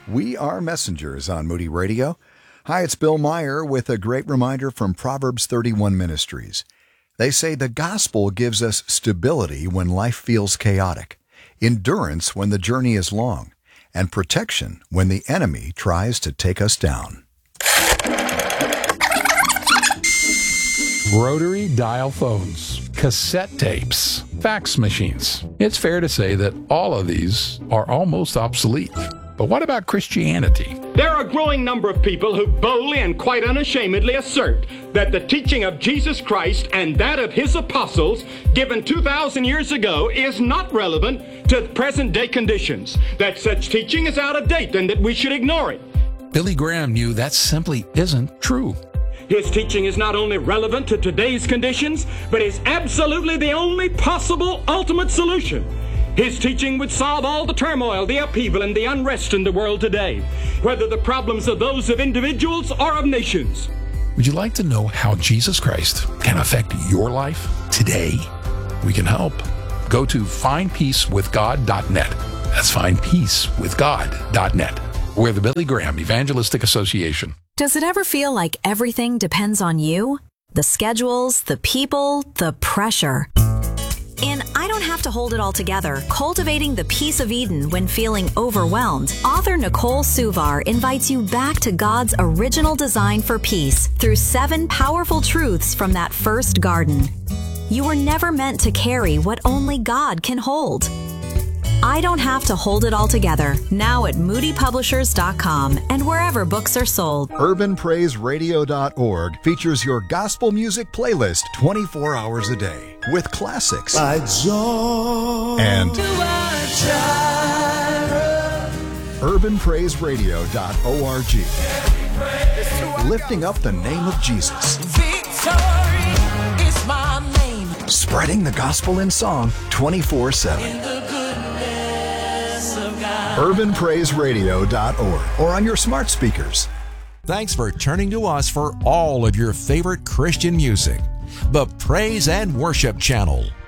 We are messengers on Moody Radio. Hi, it's Bill Meyer with a great reminder from Proverbs 31 Ministries. They say the gospel gives us stability when life feels chaotic, endurance when the journey is long, and protection when the enemy tries to take us down. Rotary dial phones, cassette tapes, fax machines. It's fair to say that all of these are almost obsolete. But what about Christianity? There are a growing number of people who boldly and quite unashamedly assert that the teaching of Jesus Christ and that of his apostles given 2,000 years ago is not relevant to present day conditions, that such teaching is out of date and that we should ignore it. Billy Graham knew that simply isn't true. His teaching is not only relevant to today's conditions, but is absolutely the only possible ultimate solution. His teaching would solve all the turmoil, the upheaval, and the unrest in the world today, whether the problems are those of individuals or of nations. Would you like to know how Jesus Christ can affect your life today? We can help. Go to findpeacewithgod.net. That's findpeacewithgod.net. We're the Billy Graham Evangelistic Association. Does it ever feel like everything depends on you? The schedules, the people, the pressure. In I Don't Have to Hold It All Together, Cultivating the Peace of Eden When Feeling Overwhelmed, author Nicole Suvar invites you back to God's original design for peace through 7 powerful truths from that first garden. You were never meant to carry what only God can hold. I Don't Have to Hold It All Together, now at moodypublishers.com and wherever books are sold. UrbanPraiseRadio.org features your gospel music playlist 24 hours a day with classics and UrbanPraiseRadio.org, lifting up the name of Jesus. Victory is my name. Spreading the gospel in song 24/7. UrbanPraiseRadio.org or on your smart speakers. Thanks for turning to us for all of your favorite Christian music. The Praise and Worship Channel.